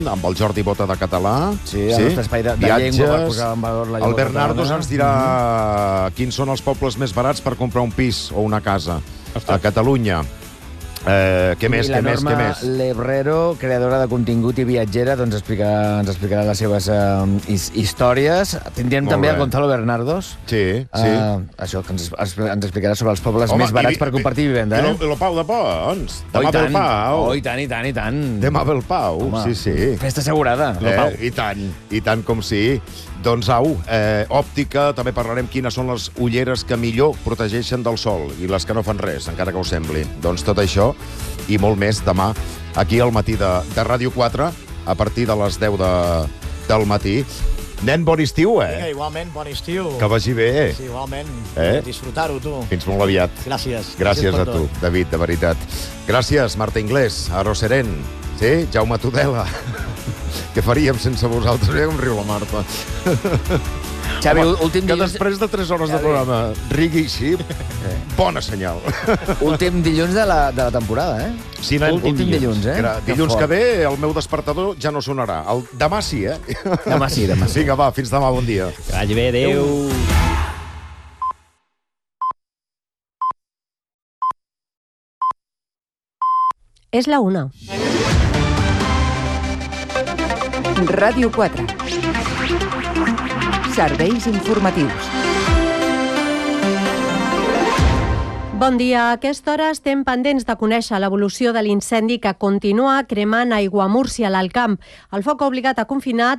amb el Jordi Bota de Català. Sí, el nostre espai de llengua per posar en valor la llengua El Bernardo catalana. ens dirà quins són els pobles més barats per comprar un pis o una casa a Catalunya. Què més? I la Norma Lebrero, creadora de contingut i viatgera, doncs ens explicarà les seves històries. Tindrem també a Gonzalo Bernardos. Sí. Això, que ens explicarà sobre els pobles més barats per compartir vivenda. I el Pau de Pons. Demà ve el Pau. Oh, i tant. Demà ve el Pau, sí. Festa assegurada. I tant com sí. Doncs au, òptica, també parlarem quines són les ulleres que millor protegeixen del sol i les que no fan res, encara que ho sembli. Doncs tot això i molt més demà aquí al matí de Ràdio 4 a partir de les 10 del matí. Nen, bon estiu, Vinga, igualment, bon estiu. Que vagi bé. Sí, igualment. Disfrutar-ho, tu. Fins molt aviat. Gràcies. Gràcies a tu, David, de veritat. Gràcies, Marta Inglés, Aro Seren, sí, Jaume Tudela. Què faríem sense vosaltres? Mira com riu la Marta. Xavi, últim dilluns... Que després de 3 hores de programa rigui així, bona senyal. Últim dilluns de la temporada, Sí, nen, últim dilluns, Dilluns que ve el meu despertador ja no sonarà. Demà sí, Demà sí. Vinga, va, fins demà, bon dia. Que vagi bé, adéu. És la 1. Ràdio 4. Serveis informatius. Bon dia. A aquesta hora estem pendents de conèixer l'evolució de l'incendi que continua cremant Aiguamúrcia, a l'Alt Camp. El foc ha obligat a confinar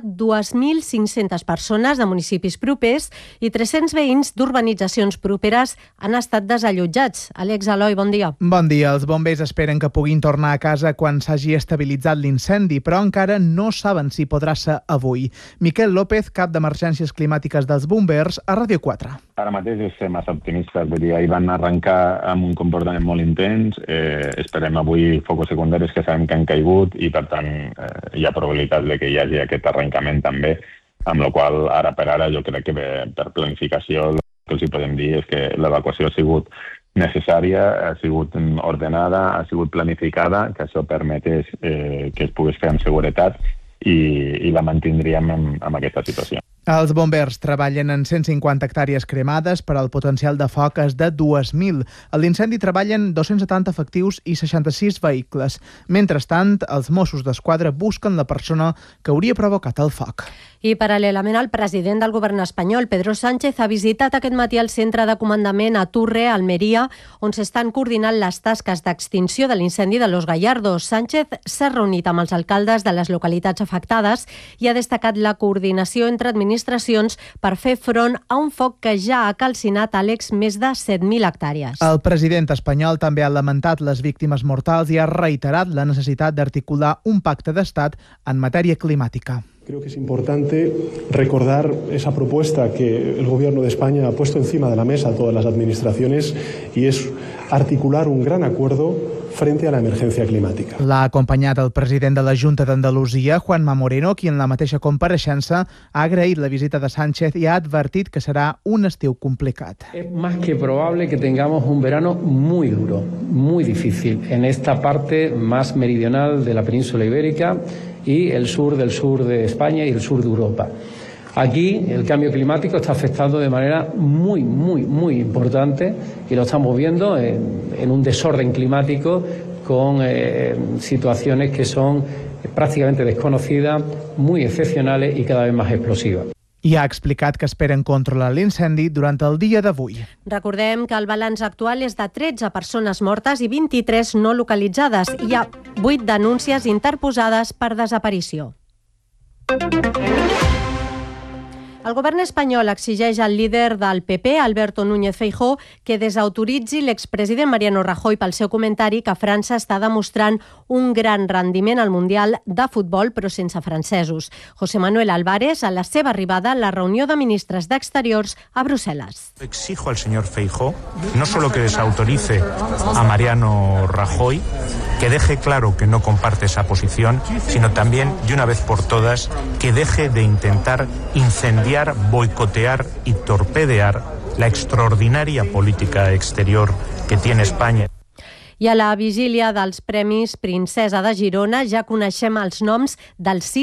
2.500 persones de municipis propers i 300 veïns d'urbanitzacions properes han estat desallotjats. Àlex Eloi, bon dia. Bon dia. Els bombers esperen que puguin tornar a casa quan s'hagi estabilitzat l'incendi, però encara no saben si podrà ser avui. Miquel López, cap d'Emergències Climàtiques dels Bombers, a Ràdio 4. Ara mateix és ser massa optimistes, vull dir, ahir van arrencar amb un comportament molt intens, esperem avui focus secundaris que sabem que han caigut i per tant hi ha probabilitat de que hi hagi aquest arrencament també, amb la qual ara per ara jo crec que per planificació el que els hi podem dir és que l'evacuació ha sigut necessària, ha sigut ordenada, ha sigut planificada, que això permetés que es pogués fer amb seguretat i la mantindríem en aquesta situació. Els bombers treballen en 150 hectàrees cremades, però el potencial de foc és de 2.000. A l'incendi treballen 270 efectius i 66 vehicles. Mentrestant, els Mossos d'Esquadra busquen la persona que hauria provocat el foc. I paral·lelament, el president del govern espanyol, Pedro Sánchez, ha visitat aquest matí el centre de comandament a Turre, Almeria, on s'estan coordinant les tasques d'extinció de l'incendi de Los Gallardos. Sánchez s'ha reunit amb els alcaldes de les localitats afectades i ha destacat la coordinació entre administracions per fer front a un foc que ja ha calcinat, Àlex, més de 7.000 hectàrees. El president espanyol també ha lamentat les víctimes mortals i ha reiterat la necessitat d'articular un pacte d'estat en matèria climàtica. Creo que es importante recordar esa propuesta que el Gobierno de España ha puesto encima de la mesa a todas las administraciones y es articular un gran acuerdo frente a la emergencia climática. L'ha acompanyat el president de la Junta d'Andalusia, Juanma Moreno, qui en la mateixa compareixença ha agraït la visita de Sánchez i ha advertit que serà un estiu complicat. Es más que probable que tengamos un verano muy duro, muy difícil, en esta parte más meridional de la península ibérica y el sur de España y el sur de Europa. Aquí el cambio climático está afectando de manera muy importante y lo estamos viendo en un desorden climático con situaciones que son prácticamente desconocidas, muy excepcionales y cada vez más explosivas. I ha explicat que esperen controlar l'incendi durant el dia d'avui. Recordem que el balanç actual és de 13 persones mortes i 23 no localitzades. Hi ha 8 denúncies interposades per desaparició. El govern espanyol exigeix al líder del PP, Alberto Núñez Feijóo, que desautoritzi l'expresident Mariano Rajoy pel seu comentari que França està demostrant un gran rendiment al Mundial de futbol, però sense francesos. José Manuel Álvarez, a la seva arribada a la reunió de ministres d'Exteriors a Brussel·les. Exijo al señor Feijóo no solo que desautorice a Mariano Rajoy, que deje claro que no comparte esa posición, sino también, de una vez por todas, que deje de intentar incendiar, boicotear y torpedear la extraordinaria política exterior que tiene España. I a la vigília dels Premis Princesa de Girona ja coneixem els noms dels 6